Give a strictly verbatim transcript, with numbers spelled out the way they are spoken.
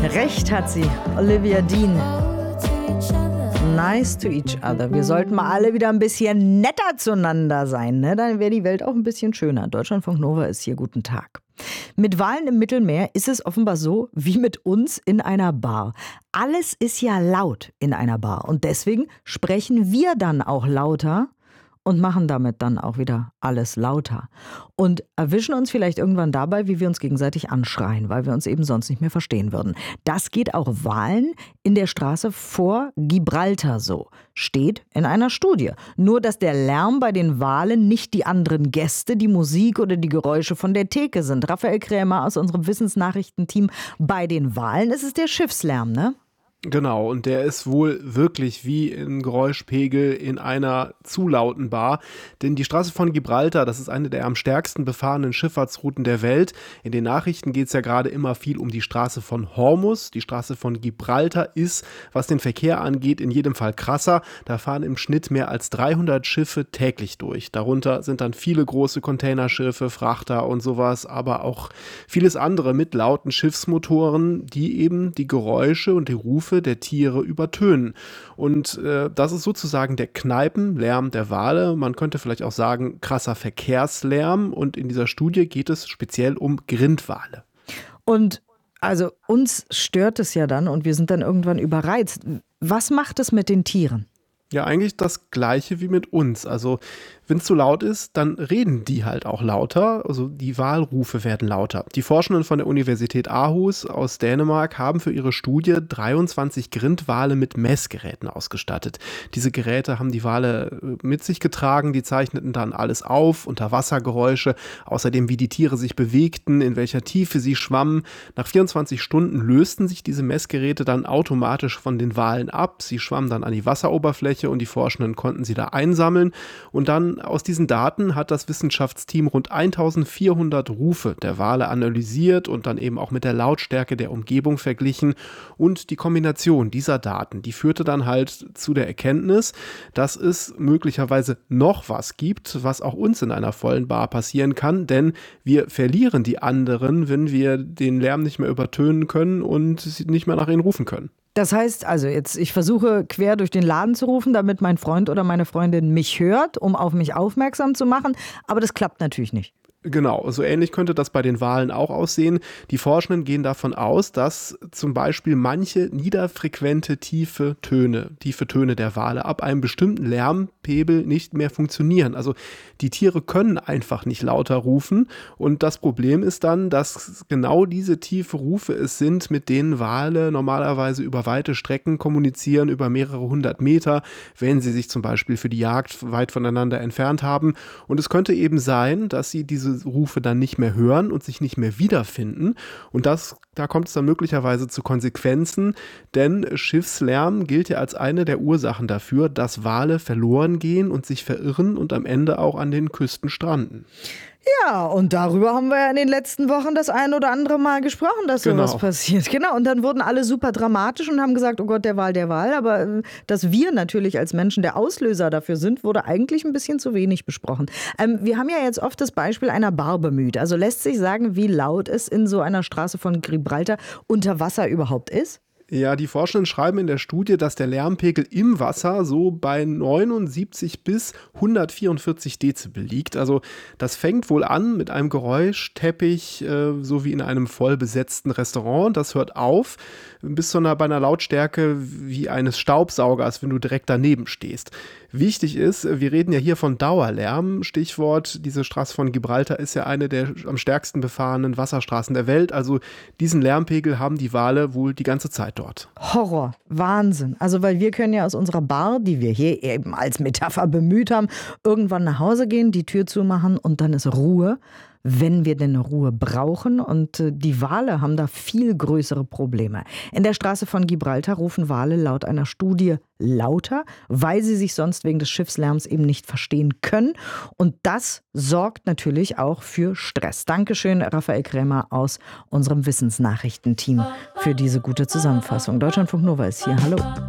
Recht hat sie, Olivia Dean. Nice to each other. Wir sollten mal alle wieder ein bisschen netter zueinander sein, ne? Dann wäre die Welt auch ein bisschen schöner. Deutschlandfunk Nova ist hier. Guten Tag. Mit Wahlen im Mittelmeer ist es offenbar so wie mit uns in einer Bar. Alles ist ja laut in einer Bar und deswegen sprechen wir dann auch lauter und machen damit dann auch wieder alles lauter. Und erwischen uns vielleicht irgendwann dabei, wie wir uns gegenseitig anschreien, weil wir uns eben sonst nicht mehr verstehen würden. Das geht auch Wahlen in der Straße vor Gibraltar so. Steht in einer Studie. Nur, dass der Lärm bei den Wahlen nicht die anderen Gäste, die Musik oder die Geräusche von der Theke sind. Raphael Krämer aus unserem Wissensnachrichtenteam. Bei den Wahlen ist es der Schiffslärm, ne? Genau, und der ist wohl wirklich wie ein Geräuschpegel in einer zu lauten Bar. Denn die Straße von Gibraltar, das ist eine der am stärksten befahrenen Schifffahrtsrouten der Welt. In den Nachrichten geht es ja gerade immer viel um die Straße von Hormuz. Die Straße von Gibraltar ist, was den Verkehr angeht, in jedem Fall krasser. Da fahren im Schnitt mehr als dreihundert Schiffe täglich durch. Darunter sind dann viele große Containerschiffe, Frachter und sowas, aber auch vieles andere mit lauten Schiffsmotoren, die eben die Geräusche und die Rufe der Tiere übertönen. Und äh, das ist sozusagen der Kneipenlärm der Wale. Man könnte vielleicht auch sagen, krasser Verkehrslärm. Und in dieser Studie geht es speziell um Grindwale. Und also uns stört es ja dann und wir sind dann irgendwann überreizt. Was macht es mit den Tieren? Ja, eigentlich das Gleiche wie mit uns. Also wenn es zu laut ist, dann reden die halt auch lauter. Also die Walrufe werden lauter. Die Forschenden von der Universität Aarhus aus Dänemark haben für ihre Studie dreiundzwanzig Grindwale mit Messgeräten ausgestattet. Diese Geräte haben die Wale mit sich getragen. Die zeichneten dann alles auf, Unterwassergeräusche, außerdem wie die Tiere sich bewegten, in welcher Tiefe sie schwammen. Nach vierundzwanzig Stunden lösten sich diese Messgeräte dann automatisch von den Walen ab. Sie schwammen dann an die Wasseroberfläche und die Forschenden konnten sie da einsammeln. Und dann aus diesen Daten hat das Wissenschaftsteam rund eintausendvierhundert Rufe der Wale analysiert und dann eben auch mit der Lautstärke der Umgebung verglichen. Und die Kombination dieser Daten, die führte dann halt zu der Erkenntnis, dass es möglicherweise noch was gibt, was auch uns in einer vollen Bar passieren kann. Denn wir verlieren die anderen, wenn wir den Lärm nicht mehr übertönen können und sie nicht mehr nach ihnen rufen können. Das heißt, also jetzt, ich versuche quer durch den Laden zu rufen, damit mein Freund oder meine Freundin mich hört, um auf mich aufmerksam zu machen. Aber das klappt natürlich nicht. Genau, so ähnlich könnte das bei den Walen auch aussehen. Die Forschenden gehen davon aus, dass zum Beispiel manche niederfrequente tiefe Töne, tiefe Töne der Wale ab einem bestimmten Lärmpegel nicht mehr funktionieren. Also die Tiere können einfach nicht lauter rufen und das Problem ist dann, dass genau diese tiefe Rufe es sind, mit denen Wale normalerweise über weite Strecken kommunizieren, über mehrere hundert Meter, wenn sie sich zum Beispiel für die Jagd weit voneinander entfernt haben. Und es könnte eben sein, dass sie diese Rufe dann nicht mehr hören und sich nicht mehr wiederfinden. Und das, da kommt es dann möglicherweise zu Konsequenzen, denn Schiffslärm gilt ja als eine der Ursachen dafür, dass Wale verloren gehen und sich verirren und am Ende auch an den Küsten stranden. Ja, und darüber haben wir ja in den letzten Wochen das ein oder andere Mal gesprochen, dass Genau. sowas passiert. Genau, und dann wurden alle super dramatisch und haben gesagt, oh Gott, der Wal, der Wal. Aber äh, dass wir natürlich als Menschen der Auslöser dafür sind, wurde eigentlich ein bisschen zu wenig besprochen. Ähm, wir haben ja jetzt oft das Beispiel einer Bar bemüht. Also lässt sich sagen, wie laut es in so einer Straße von Gibraltar unter Wasser überhaupt ist? Ja, die Forschenden schreiben in der Studie, dass der Lärmpegel im Wasser so bei neunundsiebzig bis hundertvierundvierzig Dezibel liegt. Also das fängt wohl an mit einem Geräuschteppich, äh, so wie in einem voll besetzten Restaurant. Das hört auf bis zu einer, bei einer Lautstärke wie eines Staubsaugers, wenn du direkt daneben stehst. Wichtig ist, wir reden ja hier von Dauerlärm. Stichwort, diese Straße von Gibraltar ist ja eine der am stärksten befahrenen Wasserstraßen der Welt. Also diesen Lärmpegel haben die Wale wohl die ganze Zeit dort. Horror, Wahnsinn. Also weil wir können ja aus unserer Bar, die wir hier eben als Metapher bemüht haben, irgendwann nach Hause gehen, die Tür zumachen und dann ist Ruhe, wenn wir denn Ruhe brauchen. Und äh, die Wale haben da viel größere Probleme. In der Straße von Gibraltar rufen Wale laut einer Studie lauter, weil sie sich sonst wegen des Schiffslärms eben nicht verstehen können. Und das sorgt natürlich auch für Stress. Dankeschön, Raphael Krämer aus unserem Wissensnachrichtenteam, für diese gute Zusammenfassung. Deutschlandfunk Nova ist hier. Hallo.